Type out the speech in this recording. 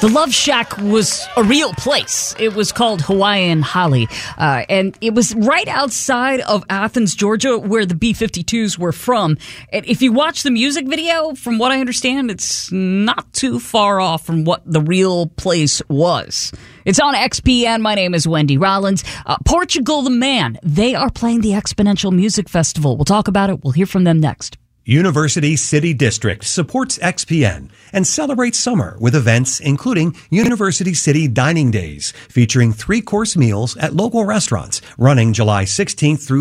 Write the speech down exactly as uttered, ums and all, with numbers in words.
The Love Shack was a real place. It was called Hawaiian Holly, uh, and it was right outside of Athens, Georgia, where the B fifty-twos were from. And if you watch the music video, from what I understand, it's not too far off from what the real place was. It's on X P N. My name is Wendy Rollins. Uh, Portugal the Man, they are playing the Exponential Music Festival. We'll talk about it. We'll hear from them next. University City District supports X P N and celebrates summer with events including University City Dining Days, featuring three-course meals at local restaurants running July sixteenth through